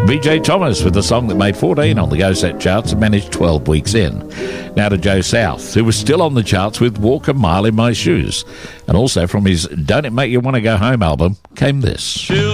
BJ Thomas with a song that made 14 on the Go Set charts and managed 12 weeks in. Now to Joe South, who was still on the charts with Walk a Mile in My Shoes. And also from his Don't It Make You Want to Go Home album came this.